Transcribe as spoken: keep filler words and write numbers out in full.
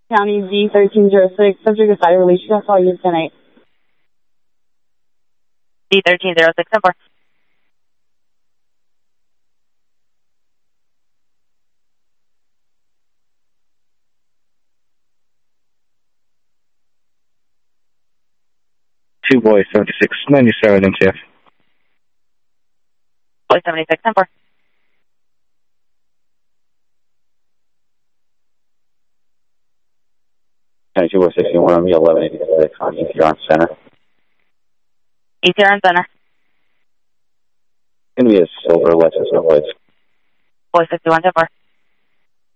County D thirteen oh six, subject is side release. I'll call you tonight. D thirteen oh six, ten four. Two boys, seventy-six ninety-seven M T F. Boy seventy-six, ten four. Two boy sixty-one, eleven eighty-six on E C R on center. E C R on center. Gonna be a silver Lexus, no voids. Boy sixty-one, ten four.